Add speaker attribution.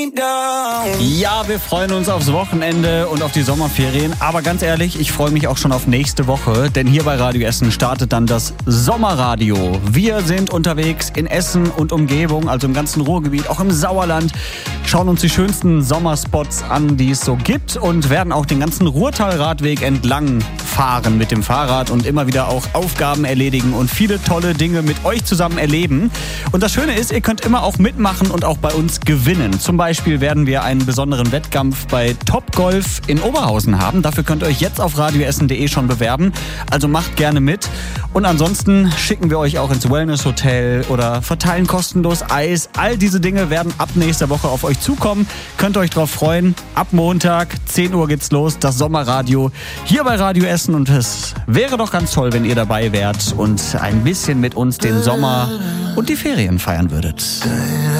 Speaker 1: Ja, wir freuen uns aufs Wochenende und auf die Sommerferien. Aber ganz ehrlich, ich freue mich auch schon auf nächste Woche. Denn hier bei Radio Essen startet dann das Sommerradio. Wir sind unterwegs in Essen und Umgebung, also im ganzen Ruhrgebiet, auch im Sauerland. Schauen uns die schönsten Sommerspots an, die es so gibt. Und werden auch den ganzen Ruhrtalradweg entlang fahren mit dem Fahrrad. Und immer wieder auch Aufgaben erledigen und viele tolle Dinge mit euch zusammen erleben. Und das Schöne ist, ihr könnt immer auch mitmachen und auch bei uns gewinnen. Zum Beispiel werden wir einen besonderen Wettkampf bei Topgolf in Oberhausen haben. Dafür könnt ihr euch jetzt auf radioessen.de schon bewerben. Also macht gerne mit. Und ansonsten schicken wir euch auch ins Wellness-Hotel oder verteilen kostenlos Eis. All diese Dinge werden ab nächster Woche auf euch zukommen. Könnt ihr euch drauf freuen. Ab Montag, 10 Uhr geht's los, das Sommerradio hier bei Radio Essen. Und es wäre doch ganz toll, wenn ihr dabei wärt und ein bisschen mit uns den Sommer und die Ferien feiern würdet.